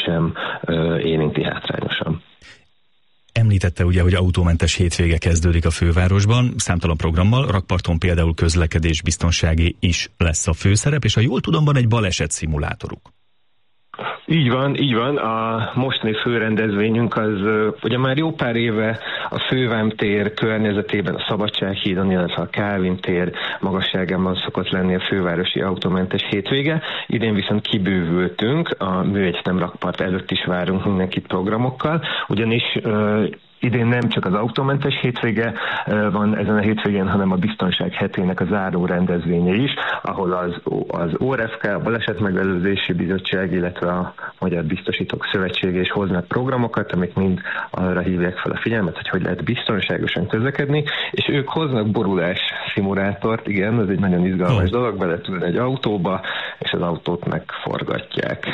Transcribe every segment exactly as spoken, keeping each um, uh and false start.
sem érinti hátrányosan. Említette ugye, hogy autómentes hétvége kezdődik a fővárosban, számtalan programmal, Rakparton például közlekedésbiztonsági is lesz a főszerep, és ha jól tudom, van egy baleset szimulátoruk. Így van, így van. A mostani főrendezvényünk az ugye már jó pár éve a Fővám tér környezetében, a Szabadsághídon, illetve a Kálvin tér magasságában szokott lenni a fővárosi autómentes hétvége. Idén viszont kibővültünk, a Műegyetem Rakpart előtt is várunk mindenkit programokkal, ugyanis idén nem csak az autómentes hétvége van ezen a hétvégén, hanem a Biztonság hetének a záró rendezvénye is, ahol az, az o er ef ká, a Balesetmegelőzési Bizottság, illetve a Magyar Biztosítók Szövetsége is hoznak programokat, amik mind arra hívják fel a figyelmet, hogy hogy lehet biztonságosan közlekedni, és ők hoznak borulás szimulátort, igen, ez egy nagyon izgalmas dolog, beletülni egy autóba, és az autót megforgatják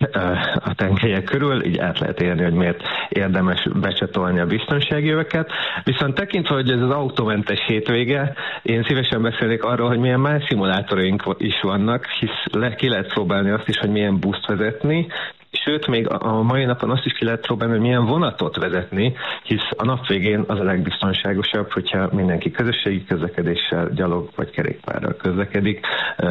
a tengelyek körül, így át lehet érni, hogy miért érdemes becsatolni a biztonsági öveket. Viszont tekintve, hogy ez az autómentes hétvége, én szívesen beszélnék arról, hogy milyen más szimulátoraink is vannak, hisz le, ki lehet próbálni azt is, hogy milyen buszt vezetni, sőt, még a mai napon azt is ki lehet próbálni, hogy milyen vonatot vezetni, hisz a nap végén az a legbiztonságosabb, hogyha mindenki közösségi közlekedéssel, gyalog vagy kerékpárral közlekedik,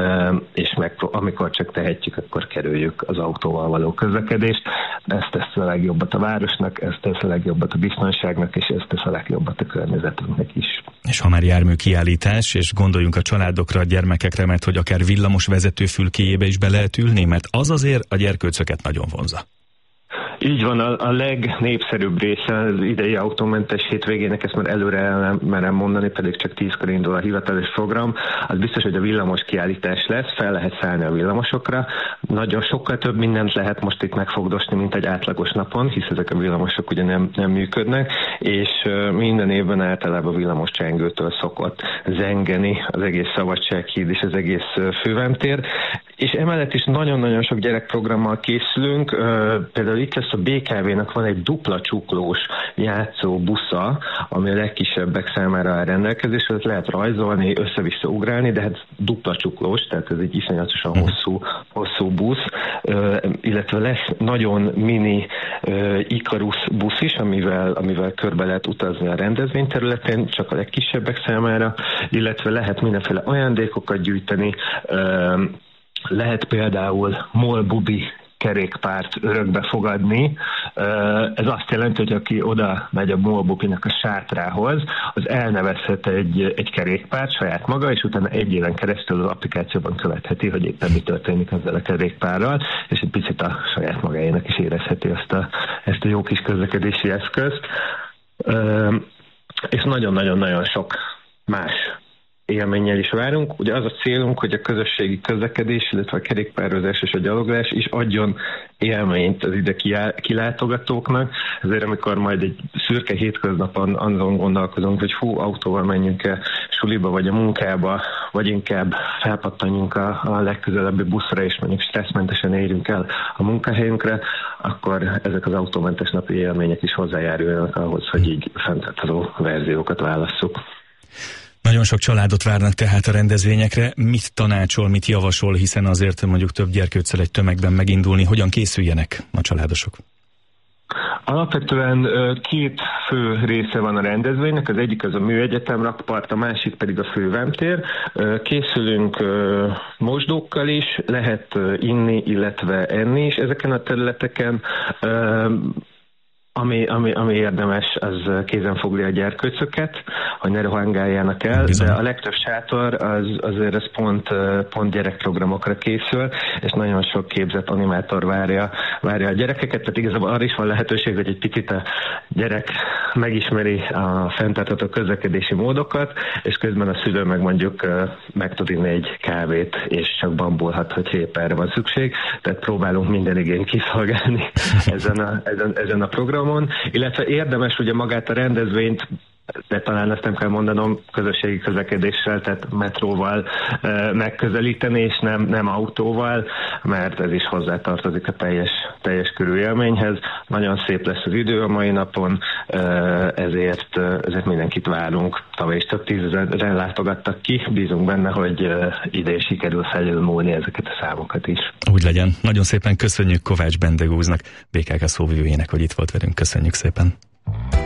és meg, amikor csak tehetjük, akkor kerüljük az autóval való közlekedést. Ez tesz a legjobbat a városnak, ez tesz a legjobbat a biztonságnak, és ez tesz a legjobbat a környezetünknek is. És ha már jármű kiállítás, és gondoljunk a családokra, a gyermekekre, mert hogy akár villamos vezetőfülkéjébe is be lehet ülni, mert az azért a gyerkőcöket nagyon vonza. Így van, a, a legnépszerűbb része az idei autómentes hétvégének, ezt már előre el merem mondani, pedig csak tízkor indul a hivatalos program, az biztos, hogy a villamos kiállítás lesz, fel lehet szállni a villamosokra. Nagyon sokkal több mindent lehet most itt megfogdosni, mint egy átlagos napon, hisz ezek a villamosok ugye nem, nem működnek, és minden évben általában a villamos csengőtől szokott zengeni az egész Szabadsághíd és az egész Fővám tér. És emellett is nagyon-nagyon sok gyerekprogrammal készülünk, például itt lesz a bé ká vének van egy dupla csuklós játszó busza, ami a legkisebbek számára áll rendelkezésre, tehát lehet rajzolni, össze-vissza ugrálni, de hát dupla csuklós, tehát ez egy iszonyatosan hosszú, hosszú busz, illetve lesz nagyon mini Ikarus busz is, amivel, amivel körbe lehet utazni a rendezvényterületén, csak a legkisebbek számára, illetve lehet mindenféle ajándékokat gyűjteni, lehet például MOL Bubi kerékpárt örökbe fogadni. Ez azt jelenti, hogy aki oda megy a MOL Bubinak a sátrához, az elnevezhet egy, egy kerékpárt saját maga, és utána egy éven keresztül az applikációban követheti, hogy éppen mi történik ezzel a kerékpárral, és egy picit a saját magáénak is érezheti ezt a, ezt a jó kis közlekedési eszközt. És nagyon-nagyon-nagyon sok más élménnyel is várunk. Ugye az a célunk, hogy a közösségi közlekedés, illetve a kerékpározás és a gyaloglás is adjon élményt az ide kilátogatóknak. Ezért amikor majd egy szürke hétköznapon azon gondolkozunk, hogy hú, autóval menjünk-e suliba vagy a munkába, vagy inkább felpattanjunk a, a legközelebbi buszra, és mondjuk stresszmentesen érjünk el a munkahelyünkre, akkor ezek az autómentes napi élmények is hozzájárulnak ahhoz, hogy így fenntartható verziókat válasszuk. Nagyon sok családot várnak tehát a rendezvényekre. Mit tanácsol, mit javasol, hiszen azért mondjuk több gyerkőccel egy tömegben megindulni, hogyan készüljenek a családosok? Alapvetően két fő része van a rendezvénynek, az egyik az a Műegyetem Rakpart, a másik pedig a Fővám tér. Készülünk mosdókkal is, lehet inni, illetve enni is ezeken a területeken. Ami, ami, ami érdemes, az kézen fogni a gyerkőcöket, hogy ne rohangáljanak el, Bizony. De a legtöbb sátor az, azért ez pont, pont gyerekprogramokra készül, és nagyon sok képzett animátor várja, várja a gyerekeket, tehát igazából arra is van lehetőség, hogy egy picit a gyerek megismeri a fenntartható közlekedési módokat, és közben a szülő meg mondjuk meg tud inni egy kávét, és csak bambulhat, hogy épp erre van szükség, tehát próbálunk minden igényt kiszolgálni ezen a, ezen, ezen a programon. Illetve érdemes ugye magát a rendezvényt de talán ezt nem kell mondanom, közösségi közlekedéssel, tehát metróval megközelíteni, és nem, nem autóval, mert ez is hozzátartozik a teljes, teljes körű élményhez. Nagyon szép lesz az idő a mai napon, ezért, ezért mindenkit várunk. Tavaly is több tízezren látogattak ki, bízunk benne, hogy idén sikerül felülmúlni ezeket a számokat is. Úgy legyen. Nagyon szépen köszönjük Kovács Bendegúznak, bé ká ká szóvivőjének, hogy itt volt velünk. Köszönjük szépen.